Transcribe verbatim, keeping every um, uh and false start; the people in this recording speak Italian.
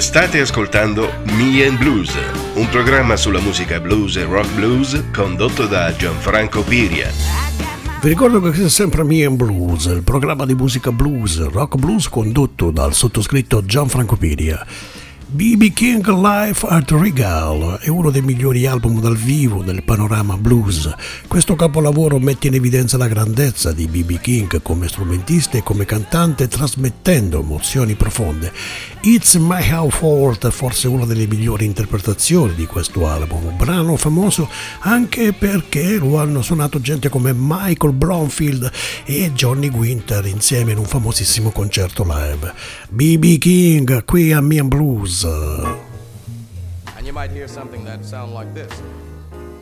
State ascoltando Me and Blues, un programma sulla musica blues e rock blues condotto da Gianfranco Piria. Vi ricordo che è sempre Me and Blues, il programma di musica blues, rock blues condotto dal sottoscritto Gianfranco Piria. B B King Live at Regal è uno dei migliori album dal vivo del panorama blues. Questo capolavoro mette in evidenza la grandezza di B B King come strumentista e come cantante, trasmettendo emozioni profonde. It's My How Fault è forse una delle migliori interpretazioni di questo album, un brano famoso anche perché lo hanno suonato gente come Michael Bromfield e Johnny Winter insieme in un famosissimo concerto live. B B King qui a Me and Blues. And you might hear something that sound like this.